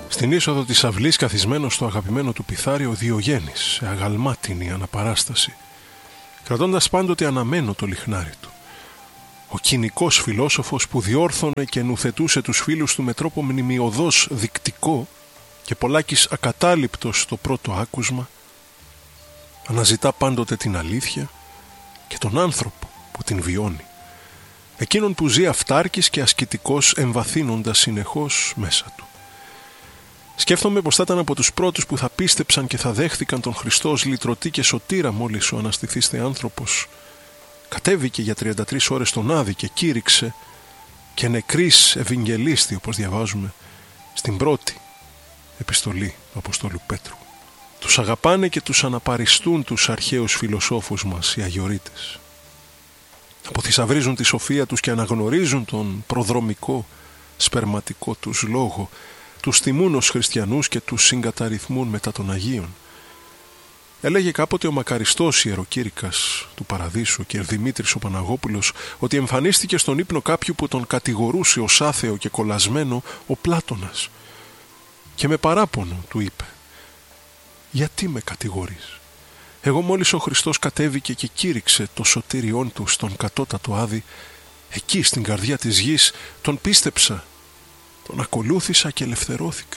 Στην είσοδο της αυλής, καθισμένος στο αγαπημένο του πιθάρι, ο Διογέννης, σε αγαλμάτινη αναπαράσταση, κρατώντας πάντοτε αναμένο το λιχνάρι του. Ο κοινικός φιλόσοφος που διόρθωνε και νουθετούσε τους φίλους του με τρόπο μνημειωδώς δεικτικό και πολλάκις ακατάληπτος στο πρώτο άκουσμα, αναζητά πάντοτε την αλήθεια και τον άνθρωπο που την βιώνει, εκείνον που ζει αυτάρκης και ασκητικός, εμβαθύνοντας συνεχώς μέσα του. Σκέφτομαι πως θα ήταν από τους πρώτους που θα πίστεψαν και θα δέχθηκαν τον Χριστό ως λυτρωτή και σωτήρα μόλις ο αναστηθής άνθρωπος κατέβηκε για 33 ώρες στον Άδη και κήρυξε και νεκρής ευαγγελίστη, όπως διαβάζουμε στην πρώτη επιστολή του Αποστόλου Πέτρου. Τους αγαπάνε και τους αναπαριστούν τους αρχαίους φιλοσόφους μας οι αγιορείτες. Αποθυσαυρίζουν τη σοφία τους και αναγνωρίζουν τον προδρομικό σπερματικό τους λόγο, τους τιμούν ως χριστιανούς και τους συγκαταριθμούν μετά των Αγίων. Έλεγε κάποτε ο μακαριστός ιεροκήρυκας του Παραδείσου, κ. Δημήτρης ο Παναγόπουλος, ότι εμφανίστηκε στον ύπνο κάποιου που τον κατηγορούσε ως άθεο και κολλασμένο ο Πλάτωνας. Και με παράπονο του είπε: «Γιατί με κατηγορείς? Εγώ μόλις ο Χριστός κατέβηκε και κήρυξε το σωτήριόν του στον κατώτατο Άδη, εκεί στην καρδιά της γης τον πίστεψα, τον ακολούθησα και ελευθερώθηκα».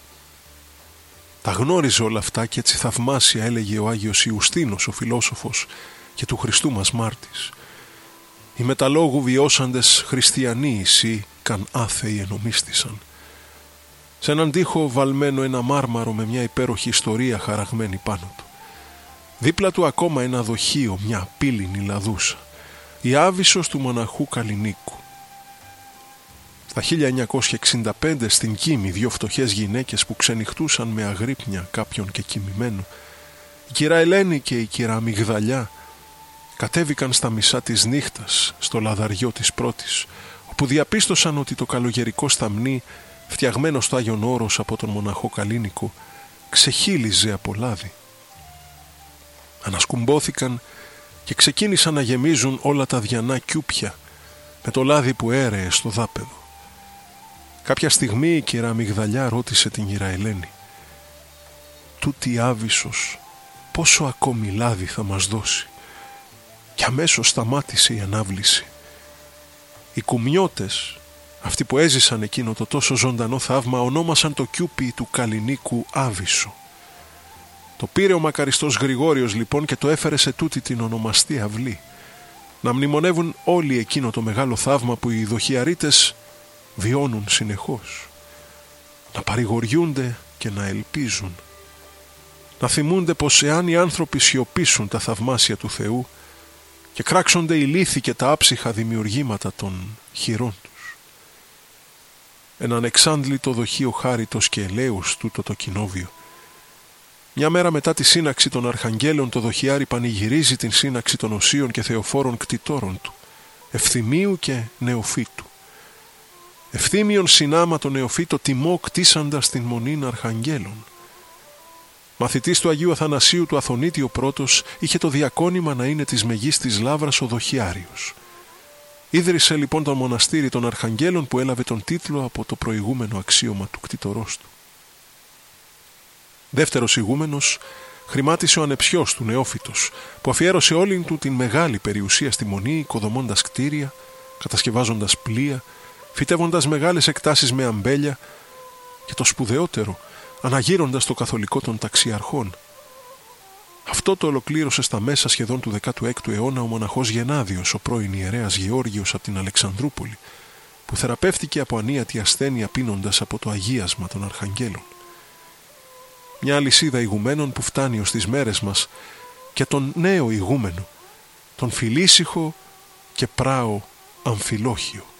Τα γνώριζε όλα αυτά και έτσι θαυμάσια έλεγε ο Άγιος Ιουστίνος ο φιλόσοφος και του Χριστού μας μάρτης: «Οι μεταλόγου βιώσαντες χριστιανοί εσύ καν άθεοι ενομίστησαν». Σε έναν τοίχο βαλμένο ένα μάρμαρο με μια υπέροχη ιστορία χαραγμένη πάνω του. Δίπλα του ακόμα ένα δοχείο, μια πύληνη λαδούσα, η Άβυσσος του μοναχού Καλλινίκου. Στα 1965 στην Κίμη, δύο φτωχές γυναίκες που ξενυχτούσαν με αγρύπνια κάποιον και κοιμημένο, η κυρά Ελένη και η κυρά Μυγδαλιά, κατέβηκαν στα μισά της νύχτας στο λαδαριό της πρώτης, όπου διαπίστωσαν ότι το καλογερικό σταμνί, φτιαγμένο στο Άγιον Όρος από τον μοναχό Καλλίνικο, ξεχύλιζε από λάδι. Ανασκουμπόθηκαν και ξεκίνησαν να γεμίζουν όλα τα διανά κιούπια με το λάδι που έρεε στο δάπεδο. Κάποια στιγμή η κυρά Μυγδαλιά ρώτησε την κυρά Ελένη: «Τούτη η Άβυσσος πόσο ακόμη λάδι θα μας δώσει?» Και αμέσως σταμάτησε η ανάβληση. Οι κουμιώτες, αυτοί που έζησαν εκείνο το τόσο ζωντανό θαύμα, ονόμασαν το κιούπι του Καλλινίκου Άβυσσο. Το πήρε ο μακαριστός Γρηγόριος λοιπόν και το έφερε σε τούτη την ονομαστή αυλή, να μνημονεύουν όλοι εκείνο το μεγάλο θαύμα που οι δοχιαρίτες βιώνουν συνεχώς, να παρηγοριούνται και να ελπίζουν, να θυμούνται πως εάν οι άνθρωποι σιωπήσουν τα θαυμάσια του Θεού και κράξονται οι λύθοι και τα άψυχα δημιουργήματα των χειρών τους. Έναν εξάντλητο δοχείο χάριτος και ελαίους τούτο το κοινόβιο. Μια μέρα μετά τη σύναξη των Αρχαγγέλων, το δοχιάρι πανηγυρίζει την σύναξη των οσίων και θεοφόρων κτητόρων του, Ευθυμίου και Νεοφύτου. Ευθύμιον συνάμα το Νεοφύτο τιμό κτίσαντας την μονήν Αρχαγγέλων. Μαθητής του Αγίου Αθανασίου του Αθωνίτη ο πρώτος είχε το διακόνημα να είναι της μεγίστης λάβρας ο δοχιάριος. Ίδρυσε λοιπόν το μοναστήρι των Αρχαγγέλων που έλαβε τον τίτλο από το προηγούμενο αξίωμα του κτητορός του. Δεύτερος ηγούμενος χρημάτισε ο ανεψιός του Νεόφυτος, που αφιέρωσε όλη του την μεγάλη περιουσία στη Μονή, οικοδομώντας κτίρια, κατασκευάζοντας πλοία, φυτεύοντας μεγάλες εκτάσεις με αμπέλια και το σπουδαιότερο, αναγείροντας το καθολικό των ταξιαρχών. Αυτό το ολοκλήρωσε στα μέσα σχεδόν του 16ου αιώνα ο μοναχός Γενάδιος, ο πρώην ιερέας Γεώργιος από την Αλεξανδρούπολη, που θεραπεύτηκε από ανίατη ασθένεια πίνοντας από το αγίασμα των Αρχαγγέλων. Μια αλυσίδα ηγουμένων που φτάνει ως τις μέρες μας και τον νέο ηγούμενο, τον Φιλήσυχο και πράο Αμφιλόχιο.